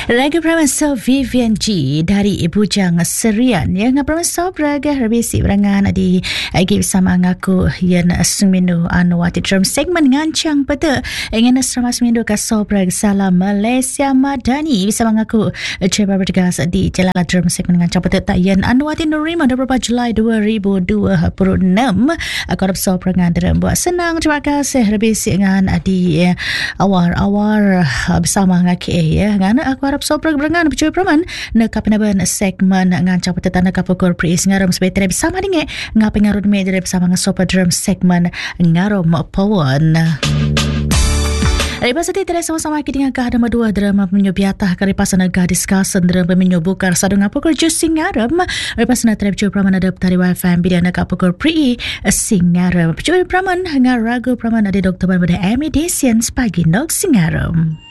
Raga Pramasa Vivian G dari Bujang Serian yang Pramasa Raga Herbisi Berangan di Agi bersama ngaku yang Sumindu Anwati dalam segmen ngancang pada ingin asrama Sumindu Kasobrag Salam Malaysia Madani bersama ngaku Cepat bertegas di Jalan dalam segmen ngancang pada Tayan Anwati Nurima 24 Julai 2026 aku harap Sobrangan dalam buat senang. Terima kasih Herbisi dengan di awar-awar bersama ngaki ya ngana aku harap Sobra berangan percaya praman nak kapenaban segmen ngancang petatan nak pukul pris ngarom sebetre bersama dengan ngapi ngarud media bersama ngasopa dalam segmen ngarom pawon. Lepas itu, sama-sama kita dengan kahadama dua drama menyobiatah karipasan agak diskusen drama menyobukar sadu ngapukul jus singaram. Lepas itu, terhadap praman ada dari WFM bidan ngapukul pri singaram. Percaya praman ngaragu praman ada Dr. Ban pada Emidesian pagi nok singaram.